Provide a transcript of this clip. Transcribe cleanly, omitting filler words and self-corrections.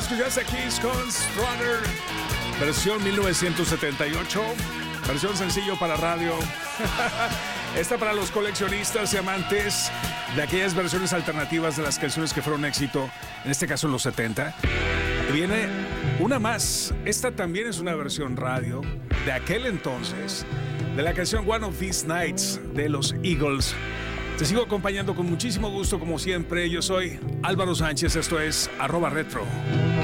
Escuchaste Kiss con Stronger, versión 1978, versión sencillo para radio. Esta para los coleccionistas y amantes de aquellas versiones alternativas de las canciones que fueron éxito, en este caso en los 70. Viene una más. Esta también es una versión radio de aquel entonces, de la canción One of These Nights de los Eagles. Te sigo acompañando con muchísimo gusto como siempre. Yo soy Álvaro Sánchez, esto es @retro.